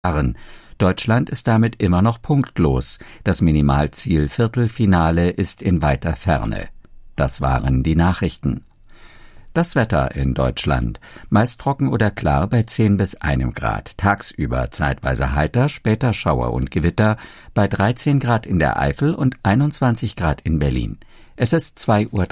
Deutschland ist damit immer noch punktlos. Das Minimalziel Viertelfinale ist in weiter Ferne. Das waren die Nachrichten. Das Wetter in Deutschland. Meist trocken oder klar bei 10 bis 1 Grad. Tagsüber zeitweise heiter, später Schauer und Gewitter bei 13 Grad in der Eifel und 21 Grad in Berlin. Es ist 2:03 Uhr.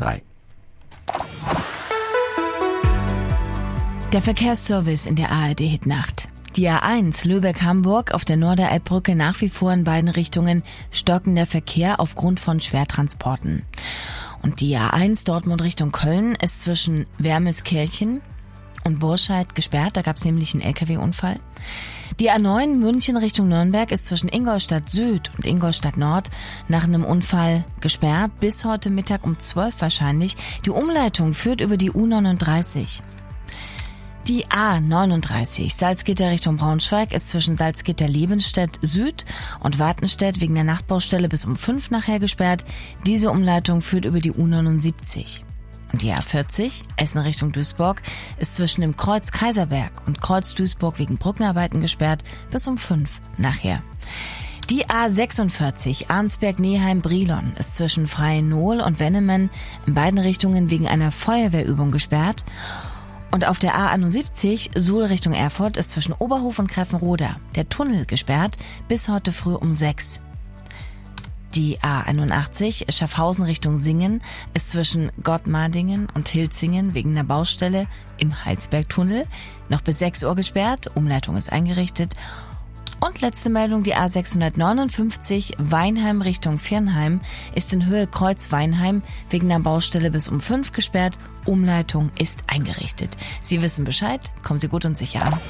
Der Verkehrsservice in der ARD-Hitnacht. Die A1 Lübeck-Hamburg auf der Norderelbbrücke nach wie vor in beiden Richtungen stockender Verkehr aufgrund von Schwertransporten. Und die A1 Dortmund Richtung Köln ist zwischen Wermelskirchen und Burscheid gesperrt, da gab es nämlich einen LKW-Unfall. Die A9 München Richtung Nürnberg ist zwischen Ingolstadt Süd und Ingolstadt Nord nach einem Unfall gesperrt, bis heute Mittag um 12 wahrscheinlich. Die Umleitung führt über die U39. Die A39 Salzgitter Richtung Braunschweig ist zwischen Salzgitter-Lebenstedt Süd und Wartenstedt wegen der Nachtbaustelle bis um 5 nachher gesperrt. Diese Umleitung führt über die U79. Und die A40 Essen Richtung Duisburg ist zwischen dem Kreuz Kaiserberg und Kreuz Duisburg wegen Brückenarbeiten gesperrt bis um 5 nachher. Die A46 Arnsberg-Neheim-Brilon ist zwischen Freiennohl und Wennemen in beiden Richtungen wegen einer Feuerwehrübung gesperrt. Und auf der A71 Suhl Richtung Erfurt ist zwischen Oberhof und Greffenroda der Tunnel gesperrt bis heute früh um 6. Die A81 Schaffhausen Richtung Singen ist zwischen Gottmardingen und Hilzingen wegen einer Baustelle im Heilsbergtunnel noch bis 6 Uhr gesperrt. Umleitung ist eingerichtet. Und letzte Meldung, die A659 Weinheim Richtung Viernheim ist in Höhe Kreuz Weinheim wegen einer Baustelle bis um 5 gesperrt. Umleitung ist eingerichtet. Sie wissen Bescheid, kommen Sie gut und sicher an.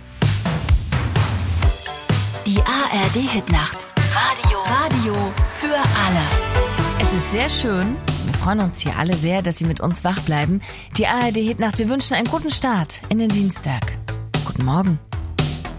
Die ARD-Hitnacht. Radio für alle. Es ist sehr schön, wir freuen uns hier alle sehr, dass Sie mit uns wach bleiben. Die ARD-Hitnacht, wir wünschen einen guten Start in den Dienstag. Guten Morgen.